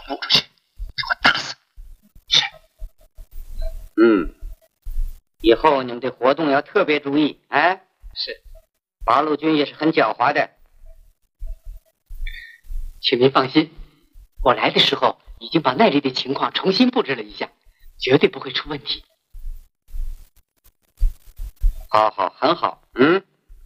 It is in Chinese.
弄出去，给我打死。是。 以后你们对活动要特别注意，哎。 是。 八路军也是很狡猾的。 请您放心，我来的时候已经把那里的情况重新布置了一下，绝对不会出问题。 好，很好。